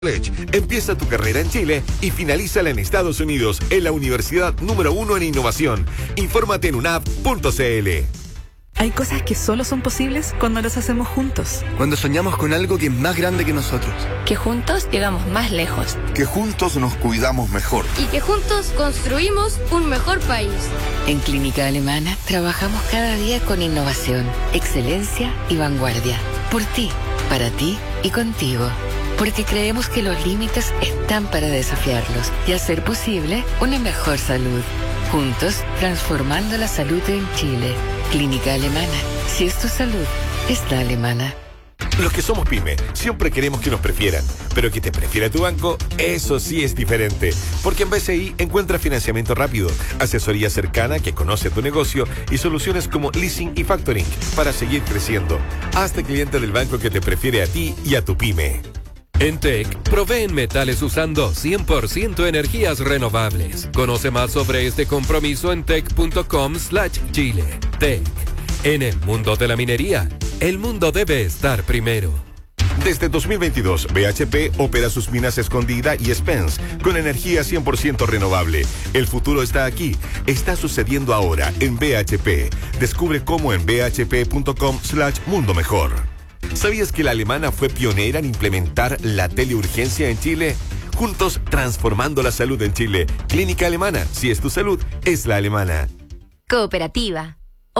College. Empieza tu carrera en Chile y finalízala en Estados Unidos en la universidad número 1 en innovación. Infórmate en unap.cl. Hay cosas que solo son posibles cuando las hacemos juntos. Cuando soñamos con algo que es más grande que nosotros. Que juntos llegamos más lejos. Que juntos nos cuidamos mejor. Y que juntos construimos un mejor país. En Clínica Alemana trabajamos cada día con innovación, excelencia y vanguardia. Por ti, para ti y contigo. Porque creemos que los límites están para desafiarlos y hacer posible una mejor salud. Juntos, transformando la salud en Chile. Clínica Alemana. Si es tu salud, es la alemana. Los que somos pyme siempre queremos que nos prefieran, pero que te prefiera tu banco, eso sí es diferente. Porque en BCI encuentras financiamiento rápido, asesoría cercana que conoce tu negocio y soluciones como leasing y factoring para seguir creciendo. Hazte cliente del banco que te prefiere a ti y a tu pyme. En TEC, proveen metales usando 100% energías renovables. Conoce más sobre este compromiso en tec.com/Chile. TEC. En el mundo de la minería, el mundo debe estar primero. Desde 2022, BHP opera sus minas Escondida y Spence con energía 100% renovable. El futuro está aquí. Está sucediendo ahora en BHP. Descubre cómo en bhp.com/mundo mejor. ¿Sabías que la alemana fue pionera en implementar la teleurgencia en Chile? Juntos transformando la salud en Chile. Clínica Alemana. Si es tu salud, es la alemana. Cooperativa.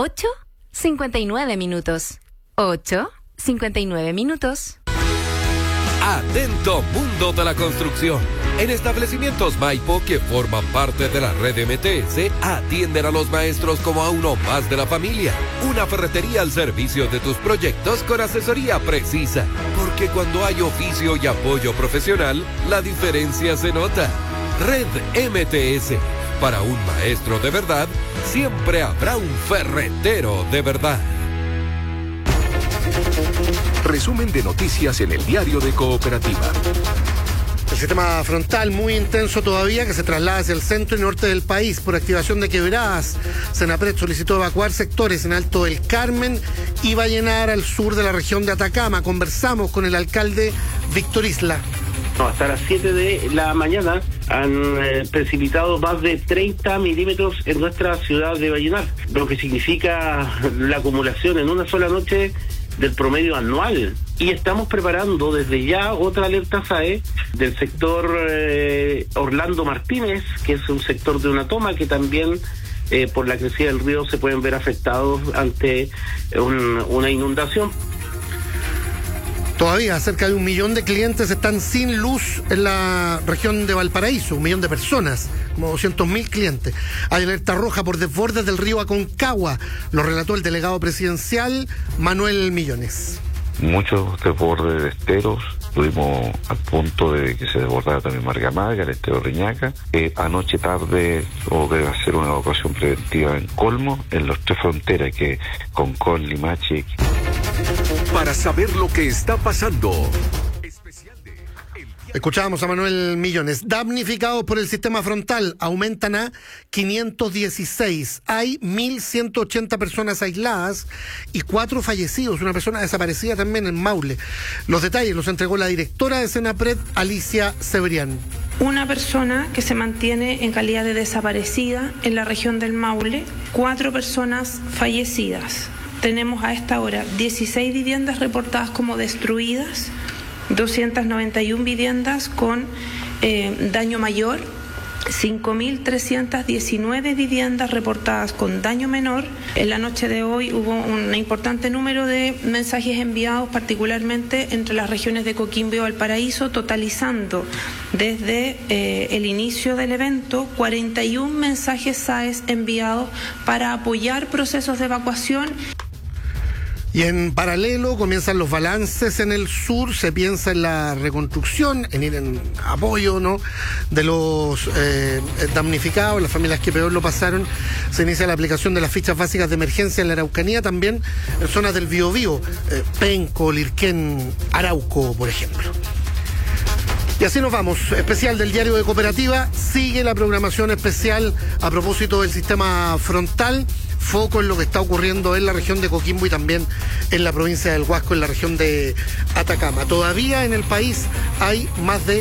8:59 minutos. 8:59 minutos. Atento mundo de la construcción. En establecimientos Maipo que forman parte de la red MTS, atienden a los maestros como a uno más de la familia. Una ferretería al servicio de tus proyectos con asesoría precisa. Porque cuando hay oficio y apoyo profesional, la diferencia se nota. Red MTS. Para un maestro de verdad, siempre habrá un ferretero de verdad. Resumen de noticias en el diario de Cooperativa. El sistema frontal muy intenso todavía que se traslada hacia el centro y norte del país por activación de quebradas. Senapred solicitó evacuar sectores en Alto del Carmen y Vallenar al sur de la región de Atacama. Conversamos con el alcalde Víctor Isla. Hasta las 7 de la mañana han precipitado más de 30 milímetros en nuestra ciudad de Vallenar, lo que significa la acumulación en una sola noche del promedio anual. Y estamos preparando desde ya otra alerta SAE del sector Orlando Martínez, que es un sector de una toma que también por la crecida del río se pueden ver afectados ante una inundación. Todavía cerca de 1 millón de clientes están sin luz en la región de Valparaíso, 1 millón de personas, como 200.000 clientes. Hay alerta roja por desbordes del río Aconcagua, lo relató el delegado presidencial Manuel Millones. Muchos desbordes de esteros, estuvimos al punto de que se desbordara también Margamaga, el estero Reñaca. Anoche tarde hubo que hacer una evacuación preventiva en Colmo, en los 3 fronteras, que Concón, Limache. Para saber lo que está pasando. Escuchábamos a Manuel Millones. Damnificados por el sistema frontal aumentan a 516. Hay 1.180 personas aisladas y 4 fallecidos. Una persona desaparecida también en Maule. Los detalles los entregó la directora de Senapred, Alicia Cebrián. Una persona que se mantiene en calidad de desaparecida en la región del Maule. 4 personas fallecidas. Tenemos a esta hora 16 viviendas reportadas como destruidas, 291 viviendas con daño mayor, 5.319 viviendas reportadas con daño menor. En la noche de hoy hubo un importante número de mensajes enviados, particularmente entre las regiones de Coquimbo y Valparaíso, totalizando desde el inicio del evento 41 mensajes SAES enviados para apoyar procesos de evacuación. Y en paralelo comienzan los balances en el sur, se piensa en la reconstrucción, en ir en apoyo, ¿no?, de los damnificados, las familias que peor lo pasaron. Se inicia la aplicación de las fichas básicas de emergencia en la Araucanía, también en zonas del Biobío, Penco, Lirquén, Arauco, por ejemplo. Y así nos vamos. Especial del diario de Cooperativa. Sigue la programación especial a propósito del sistema frontal. Foco en lo que está ocurriendo en la región de Coquimbo y también en la provincia del Huasco, en la región de Atacama. Todavía en el país hay más de